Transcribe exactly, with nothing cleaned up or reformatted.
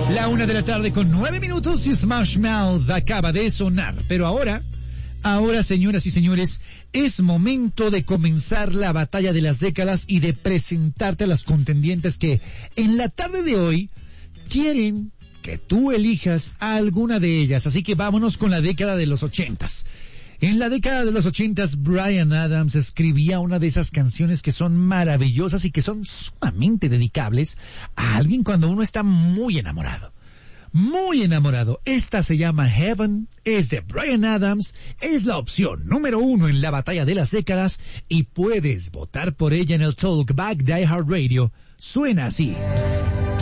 La una de la tarde con nueve minutos y Smash Mouth acaba de sonar. Pero ahora, ahora señoras y señores, es momento de comenzar la batalla de las décadas y de presentarte a las contendientes que en la tarde de hoy quieren que tú elijas a alguna de ellas. Así que vámonos con la década de los ochentas. En la década de los ochentas, Bryan Adams escribía una de esas canciones que son maravillosas y que son sumamente dedicables a alguien cuando uno está muy enamorado. Muy enamorado. Esta se llama Heaven, es de Bryan Adams, es la opción número uno en la batalla de las décadas y puedes votar por ella en el Talkback de iHeartRadio. Suena así.